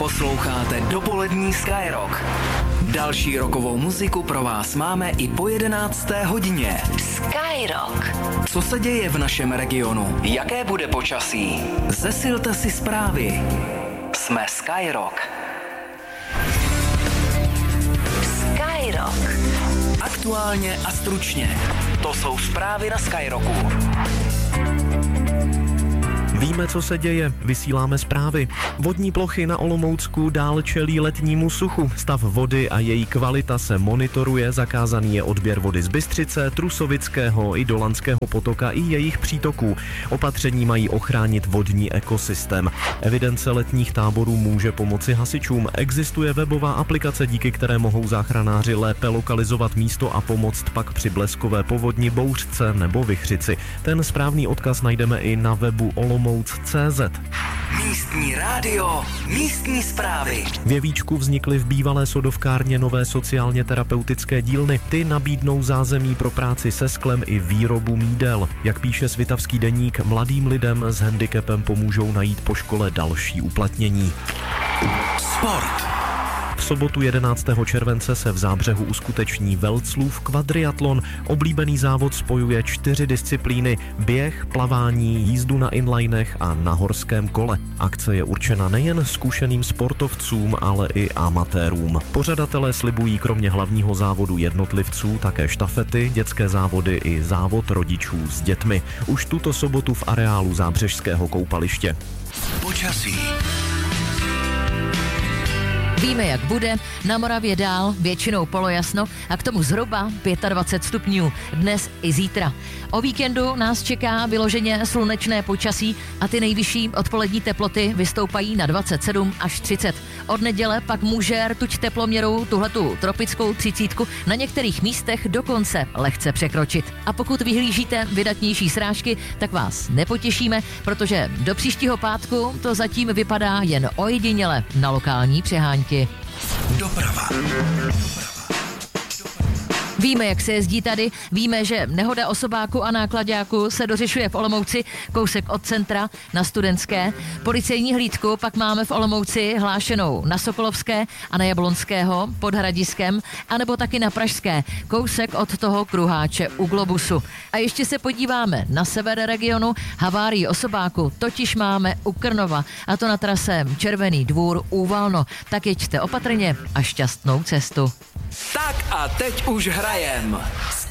Posloucháte dopolední Skyrock. Další rockovou muziku pro vás máme i po 11. hodině. Skyrock. Co se děje v našem regionu? Jaké bude počasí? Zesilte si zprávy. Jsme Skyrock. Skyrock. Aktuálně a stručně. To jsou zprávy na Skyrocku. Víme, co se děje, vysíláme zprávy. Vodní plochy na Olomoucku dál čelí letnímu suchu. Stav vody a její kvalita se monitoruje, zakázaný je odběr vody z Bystřice, Trusovického i Dolanského potoka i jejich přítoků. Opatření mají ochránit vodní ekosystém. Evidence letních táborů může pomoci hasičům. Existuje webová aplikace, díky které mohou záchranáři lépe lokalizovat místo a pomoct pak při bleskové povodni, bouřce nebo vichřici. Ten správný odkaz najdeme i na webu Olomouc.cz. Místní rádio, místní zprávy. V Jevíčku vznikly v bývalé sodovkárně nové sociálně terapeutické dílny. Ty nabídnou zázemí pro práci se sklem i výrobu mídel. Jak píše Svitavský deník, mladým lidem s handicapem pomůžou najít po škole další uplatnění. Sport. V sobotu 11. července se v Zábřehu uskuteční Velclův kvadriatlon. Oblíbený závod spojuje 4 disciplíny: běh, plavání, jízdu na inlinech a na horském kole. Akce je určena nejen zkušeným sportovcům, ale i amatérům. Pořadatelé slibují kromě hlavního závodu jednotlivců také štafety, dětské závody i závod rodičů s dětmi. Už tuto sobotu v areálu Zábřežského koupaliště. Počasí. Víme, jak bude, na Moravě dál většinou polojasno a k tomu zhruba 25 stupňů dnes i zítra. O víkendu nás čeká vyloženě slunečné počasí a ty nejvyšší odpolední teploty vystoupají na 27 až 30. Od neděle pak může rtuť teploměrou tuhletu tropickou 30 na některých místech dokonce lehce překročit. A pokud vyhlížíte vydatnější srážky, tak vás nepotěšíme, protože do příštího pátku to zatím vypadá jen ojediněle na lokální přehánky. Doprava. Víme, jak se jezdí tady, víme, že nehoda osobáku a náklaďáku se dořešuje v Olomouci, kousek od centra na Studentské. Policejní hlídku pak máme v Olomouci hlášenou na Sokolovské a na Jablonského pod Hradiskem, anebo taky na Pražské, kousek od toho kruháče u Globusu. A ještě se podíváme na sever regionu, havárii osobáku totiž máme u Krnova, a to na trase Červený Dvůr Úvalno. Tak jeďte opatrně a šťastnou cestu. Tak a teď už hrajem.